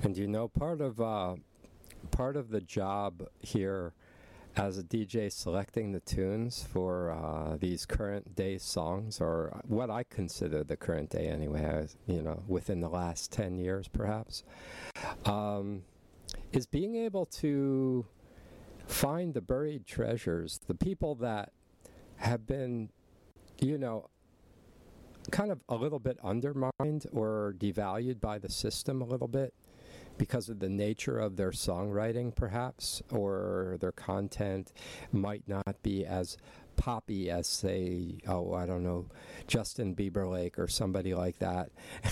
And part of the job here as a DJ selecting the tunes for these current day songs, or what I consider the current day anyway, within the last 10 years perhaps, is being able to find the buried treasures, the people that have been, kind of a little bit undermined or devalued by the system a little bit, because of the nature of their songwriting, perhaps, or their content might not be as poppy as, say, Justin Bieberlake or somebody like that.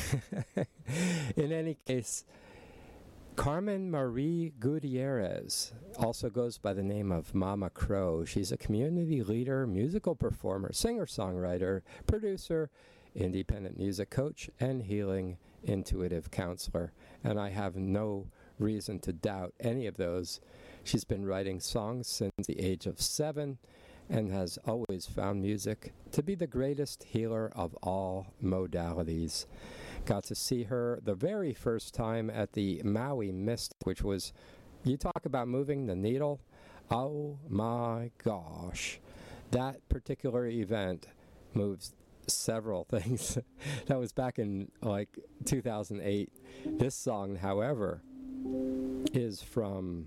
In any case, Carmen Marie Gutierrez also goes by the name of Mama Crow. She's a community leader, musical performer, singer-songwriter, producer, independent music coach, and healing intuitive counselor. And I have no reason to doubt any of those. She's been writing songs since the age of 7 and has always found music to be the greatest healer of all modalities. Got to see her the very first time at the Maui Mystic, which was, you talk about moving the needle. Oh my gosh. That particular event moves several things. That was back in 2008. This song, however, is from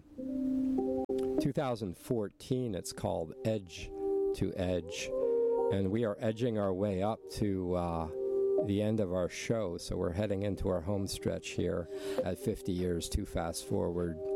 2014. It's called Edge to Edge, and we are edging our way up to the end of our show, so we're heading into our home stretch here at 50 Years to Fast Forward.